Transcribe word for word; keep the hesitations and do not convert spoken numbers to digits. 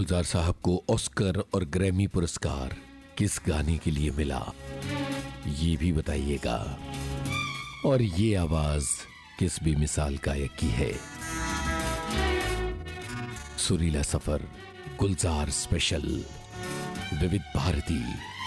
गुलजार साहब को ऑस्कर और ग्रैमी पुरस्कार किस गाने के लिए मिला, ये भी बताइएगा। और ये आवाज किस बेमिसाल गायक की है। सुरीला सफर गुलजार स्पेशल, विविध भारती।